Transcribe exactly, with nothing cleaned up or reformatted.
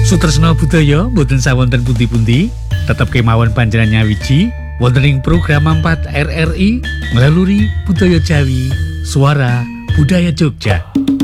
Sutresna budaya boten sawonten pundi-pundi, tetep kemawon panjenengan nyawiji wonten ing program empat R R I nglaluri budaya Jawi, suara budaya Jogja.